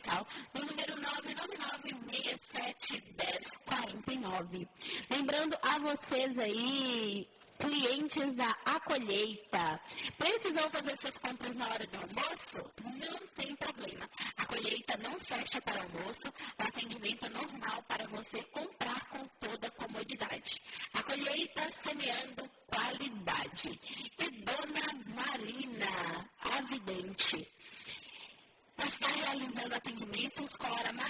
Musical no número 999671049. Lembrando a vocês aí, clientes da A Colheita, precisam fazer suas compras na hora do almoço? Não tem problema. A Colheita não fecha para almoço, o atendimento é normal para você comprar com toda a comodidade. A Colheita semeando qualidade. E Dona Marina, a vidente, está realizando atendimentos com hora